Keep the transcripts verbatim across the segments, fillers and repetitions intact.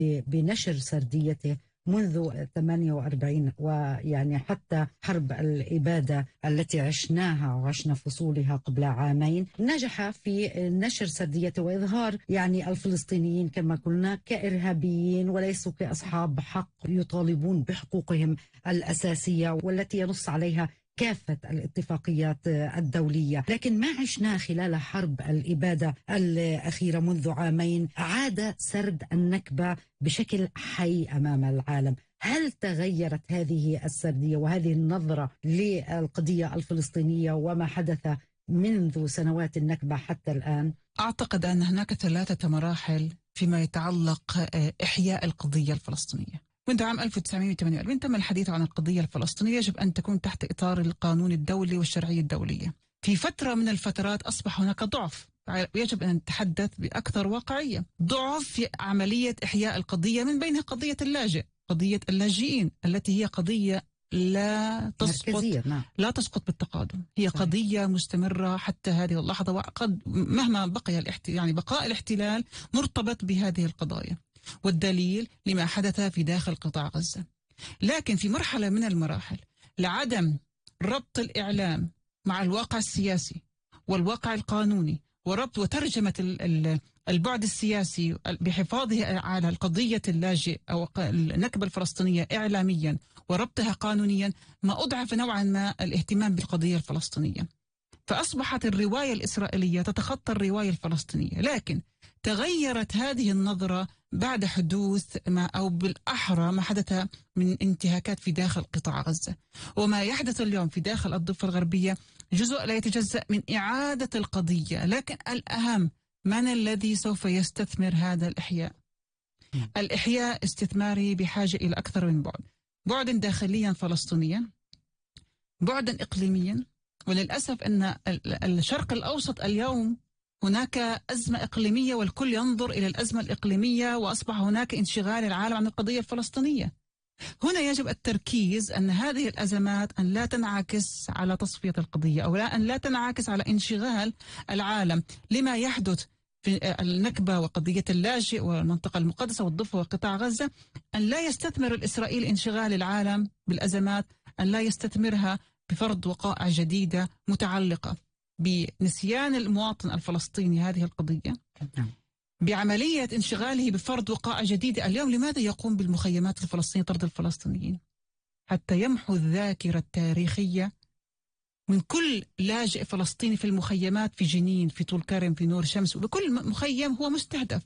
بنشر سرديته منذ ثمانية وأربعين، ويعني حتى حرب الإبادة التي عشناها وعشنا فصولها قبل عامين، نجح في نشر سرديته وإظهار يعني الفلسطينيين كما قلنا كإرهابيين وليسوا كأصحاب حق يطالبون بحقوقهم الأساسية والتي ينص عليها كافة الاتفاقيات الدولية. لكن ما عشنا خلال حرب الإبادة الأخيرة منذ عامين عاد سرد النكبة بشكل حي أمام العالم. هل تغيرت هذه السردية وهذه النظرة للقضية الفلسطينية وما حدث منذ سنوات النكبة حتى الآن؟ أعتقد أن هناك ثلاثة مراحل فيما يتعلق إحياء القضية الفلسطينية. منذ عام ألف وتسعمائة وثمانية وأربعين تم الحديث عن القضية الفلسطينية، يجب أن تكون تحت إطار القانون الدولي والشرعية الدولية. في فترة من الفترات أصبح هناك ضعف، يجب أن نتحدث بأكثر واقعية، ضعف في عملية إحياء القضية، من بينها قضية اللاجئ، قضية اللاجئين التي هي قضية لا تسقط نعم. لا تسقط بالتقادم، هي صحيح. قضية مستمرة حتى هذه اللحظة، وقد مهما بقي الاحت... يعني بقاء الاحتلال مرتبط بهذه القضايا، والدليل لما حدث في داخل قطاع غزة. لكن في مرحلة من المراحل لعدم ربط الإعلام مع الواقع السياسي والواقع القانوني وربط وترجمة البعد السياسي بحفاظه على القضية اللاجئ أو النكبة الفلسطينية إعلاميا وربطها قانونيا، ما أضعف نوعا ما الاهتمام بالقضية الفلسطينية، فأصبحت الرواية الإسرائيلية تتخطى الرواية الفلسطينية. لكن تغيرت هذه النظرة بعد حدوث ما أو بالأحرى ما حدث من انتهاكات في داخل قطاع غزة، وما يحدث اليوم في داخل الضفة الغربية جزء لا يتجزأ من إعادة القضية. لكن الأهم من الذي سوف يستثمر هذا الإحياء؟ الإحياء استثماري بحاجة إلى أكثر من بعد، بعد داخليا فلسطينيا، بعدا إقليميا. وللأسف أن الشرق الأوسط اليوم هناك أزمة إقليمية والكل ينظر إلى الأزمة الإقليمية، وأصبح هناك انشغال العالم عن القضية الفلسطينية. هنا يجب التركيز أن هذه الأزمات أن لا تنعكس على تصفية القضية، أو لا أن لا تنعكس على انشغال العالم لما يحدث في النكبة وقضية اللاجئ والمنطقة المقدسة والضفة وقطاع غزة. أن لا يستثمر الإسرائيلي انشغال العالم بالأزمات، أن لا يستثمرها بفرض وقائع جديدة متعلقة بنسيان المواطن الفلسطيني هذه القضية، بعملية انشغاله بفرض وقائع جديدة. اليوم لماذا يقوم بالمخيمات الفلسطينية طرد الفلسطينيين؟ حتى يمحو الذاكرة التاريخية من كل لاجئ فلسطيني في المخيمات في جنين، في طول كرم، في نور شمس، وبكل مخيم هو مستهدف،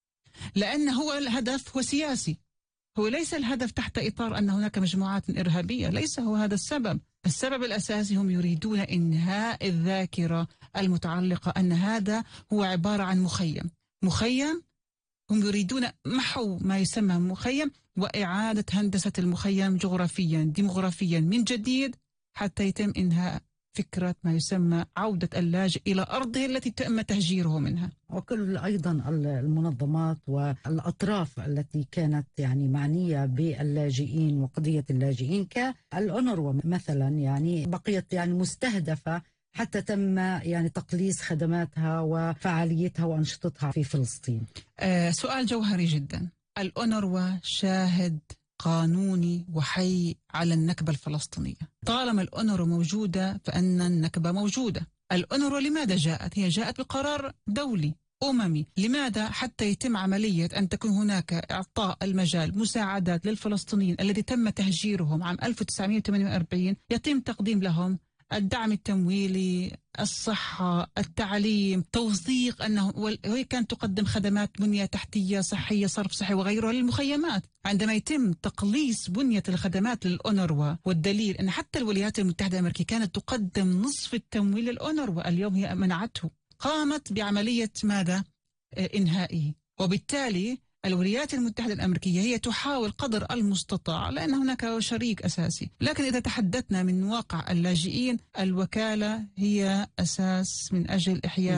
لأن هو الهدف هو سياسي، هو ليس الهدف تحت إطار أن هناك مجموعات إرهابية، ليس هو هذا السبب. السبب الأساسي هم يريدون إنهاء الذاكرة المتعلقة أن هذا هو عبارة عن مخيم مخيم هم يريدون محو ما يسمى مخيم وإعادة هندسة المخيم جغرافيا ديموغرافيا من جديد، حتى يتم إنهاء فكرة ما يسمى عودة اللاجئ إلى أرضه التي تم تهجيره منها. وكل أيضا المنظمات والأطراف التي كانت يعني معنية باللاجئين وقضية اللاجئين كالأونروا مثلا، يعني بقيت يعني مستهدفة حتى تم يعني تقليص خدماتها وفعاليتها وأنشطتها في فلسطين. آه سؤال جوهري جدا. الأونروا شاهد قانوني وحي على النكبة الفلسطينية. طالما الأونروا موجودة فإن النكبة موجودة. الأونروا لماذا جاءت؟ هي جاءت بقرار دولي أممي. لماذا؟ حتى يتم عملية أن تكون هناك إعطاء المجال مساعدات للفلسطينيين الذي تم تهجيرهم عام ألف وتسعمائة وثمانية وأربعين، يتم تقديم لهم الدعم التمويلي، الصحة، التعليم، توثيق أنه وهي كانت تقدم خدمات بنية تحتية صحية، صرف صحي وغيرها للمخيمات. عندما يتم تقليص بنية الخدمات للأونروا، والدليل أن حتى الولايات المتحدة الأمريكية كانت تقدم نصف التمويل للأونروا، اليوم هي منعته، قامت بعملية ماذا؟ إنهائه. وبالتالي الولايات المتحدة الأمريكية هي تحاول قدر المستطاع، لأن هناك شريك أساسي. لكن إذا تحدثنا من واقع اللاجئين، الوكالة هي أساس من أجل إحياء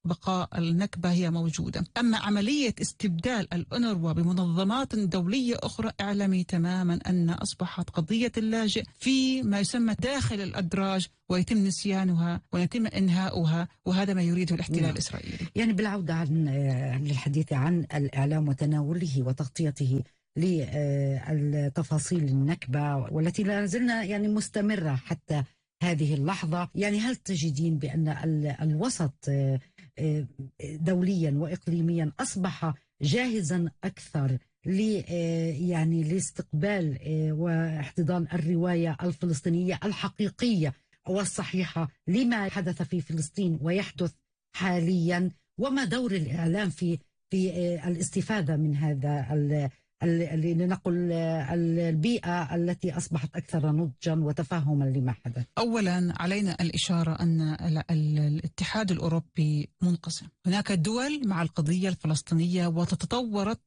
بقاء النكبة هي موجودة. أما عملية استبدال الأونروا بمنظمات دولية أخرى، اعلمي تماما أن أصبحت قضية اللاجئ في ما يسمى داخل الأدراج، ويتم نسيانها ويتم إنهاؤها، وهذا ما يريده الاحتلال نعم. الإسرائيلي. يعني بالعودة عن للحديث عن الإعلام وتناوله وتغطيته للتفاصيل النكبة والتي لا زلنا يعني مستمرة حتى هذه اللحظة، يعني هل تجدين بأن الوسط دوليا وإقليميا أصبح جاهزا أكثر ل يعني لاستقبال واحتضان الرواية الفلسطينية الحقيقية والصحيحة لما حدث في فلسطين ويحدث حاليا، وما دور الإعلام في في الاستفادة من هذا لنقل البيئة التي أصبحت أكثر نضجا وتفاهما لما حدث؟ أولا علينا الإشارة أن الاتحاد الأوروبي منقسم. هناك دول مع القضية الفلسطينية وتتطورت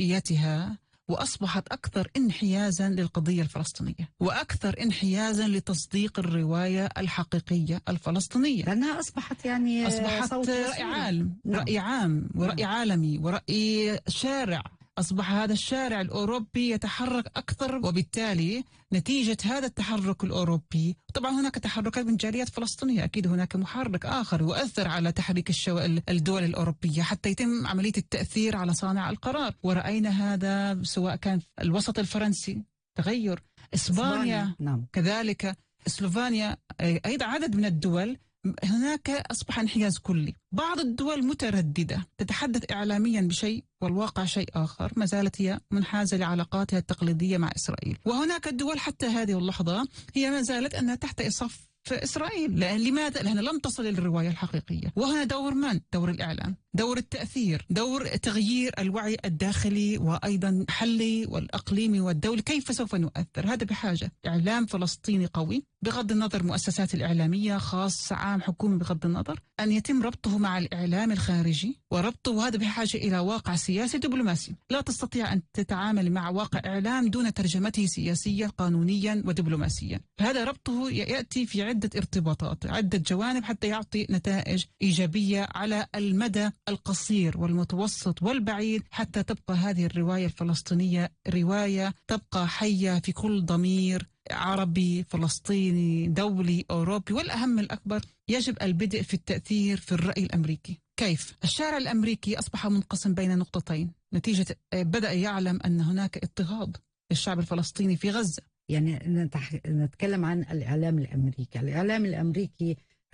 رؤيتها وأصبحت أكثر انحيازا للقضية الفلسطينية وأكثر انحيازا لتصديق الرواية الحقيقية الفلسطينية، لأنها أصبحت يعني أصبحت رأي عام نعم. رأي عام ورأي نعم. عالمي ورأي شارع. أصبح هذا الشارع الأوروبي يتحرك أكثر، وبالتالي نتيجة هذا التحرك الأوروبي، طبعا هناك تحركات من جاليات فلسطينية، أكيد هناك محرك آخر يؤثر على تحريك الشو... الدول الأوروبية حتى يتم عملية التأثير على صانع القرار، ورأينا هذا سواء كان الوسط الفرنسي تغير، إسبانيا نعم. كذلك، سلوفانيا، أيضا عدد من الدول هناك أصبح انحياز كلي. بعض الدول مترددة تتحدث إعلاميا بشيء والواقع شيء آخر، ما زالت هي منحازة لعلاقاتها التقليدية مع إسرائيل. وهناك الدول حتى هذه اللحظة هي ما زالت أنها تحت إصف في إسرائيل. لأن لماذا؟ لأنها لم تصل للرواية الحقيقية. وهنا دور من؟ دور الإعلام، دور التأثير، دور تغيير الوعي الداخلي وأيضا حلي والأقليمي والدولي. كيف سوف نؤثر؟ هذا بحاجة إعلام فلسطيني قوي، بغض النظر مؤسسات الإعلامية خاص عام حكومي، بغض النظر أن يتم ربطه مع الإعلام الخارجي وربطه، وهذا بحاجة إلى واقع سياسي دبلوماسي. لا تستطيع أن تتعامل مع واقع إعلام دون ترجمته سياسيا قانونيا ودبلوماسيا. هذا ربطه يأتي في عدة ارتباطات، عدة جوانب، حتى يعطي نتائج إيجابية على المدى القصير والمتوسط والبعيد، حتى تبقى هذه الرواية الفلسطينية رواية تبقى حية في كل ضمير عربي فلسطيني دولي أوروبي. والأهم الأكبر، يجب البدء في التأثير في الرأي الأمريكي. كيف؟ الشارع الأمريكي أصبح منقسم بين نقطتين نتيجة بدأ يعلم أن هناك اضطهاد للشعب الفلسطيني في غزة. يعني نتكلم عن الإعلام الأمريكي. الإعلام الأمريكي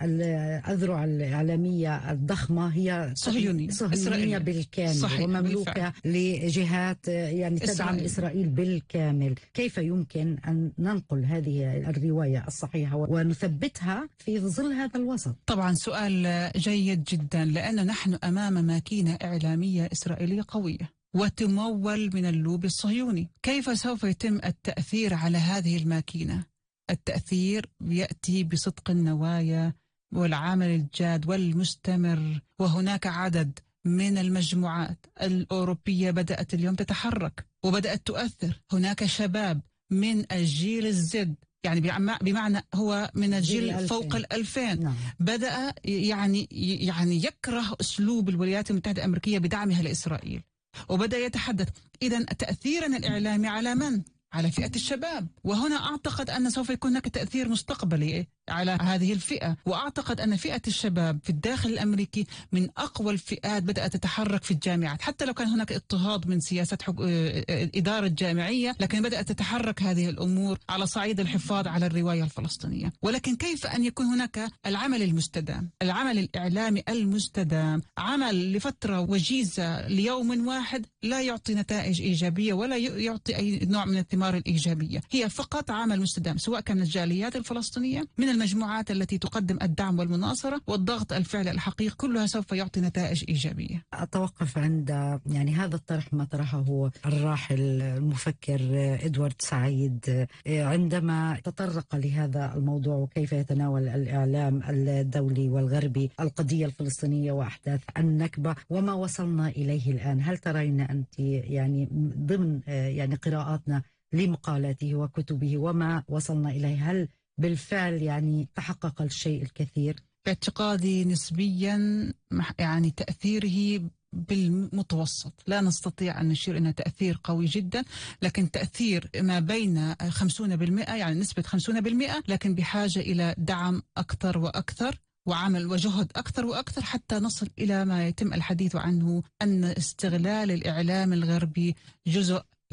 الأذرع الإعلامية الضخمة هي صهيونية, صهيونية بالكامل، صحيح. ومملوكة بالفعل. لجهات يعني تدعم إسرائيل. إسرائيل بالكامل. كيف يمكن أن ننقل هذه الرواية الصحيحة ونثبتها في ظل هذا الوسط؟ طبعا سؤال جيد جدا، لأن نحن أمام ماكينة إعلامية إسرائيلية قوية وتمول من اللوبي الصهيوني. كيف سوف يتم التأثير على هذه الماكينة؟ التأثير يأتي بصدق النوايا والعمل الجاد والمستمر. وهناك عدد من المجموعات الأوروبية بدأت اليوم تتحرك وبدأت تؤثر. هناك شباب من الجيل الزد، يعني بمعنى هو من الجيل فوق الألفين، نعم. بدأ يعني يعني يكره أسلوب الولايات المتحدة الأمريكية بدعمها لإسرائيل، وبدأ يتحدث. إذن تأثيرنا الإعلامي على من؟ على فئة الشباب. وهنا أعتقد أن سوف يكون هناك تأثير مستقبلي على هذه الفئة. وأعتقد أن فئة الشباب في الداخل الأمريكي من أقوى الفئات بدأت تتحرك في الجامعات، حتى لو كان هناك اضطهاد من سياسة حك... إدارة جامعية، لكن بدأت تتحرك هذه الأمور على صعيد الحفاظ على الرواية الفلسطينية. ولكن كيف أن يكون هناك العمل المستدام، العمل الإعلامي المستدام، عمل لفترة وجيزة ليوم واحد لا يعطي نتائج إيجابية ولا يعطي أي نوع من الثمار الإيجابية. هي فقط عمل مستدام، سواء كان الجاليات الفلسطينية من المجموعات التي تقدم الدعم والمناصرة والضغط الفعلي الحقيقي، كلها سوف يعطي نتائج إيجابية. أتوقف عند يعني هذا الطرح ما طرحه الراحل المفكر إدوارد سعيد عندما تطرق لهذا الموضوع، وكيف يتناول الإعلام الدولي والغربي القضية الفلسطينية وأحداث النكبة وما وصلنا إليه الآن. هل ترين أنت يعني ضمن يعني قراءاتنا لمقالاته وكتبه وما وصلنا إليه، هل بالفعل يعني تحقق الشيء الكثير؟ باعتقادي نسبيا يعني تأثيره بالمتوسط، لا نستطيع أن نشير أنه تأثير قوي جدا، لكن تأثير ما بين خمسين بالمئة يعني نسبة خمسين بالمئة، لكن بحاجة إلى دعم أكثر وأكثر وعمل وجهد أكثر وأكثر حتى نصل إلى ما يتم الحديث عنه أن استغلال الإعلام الغربي جزء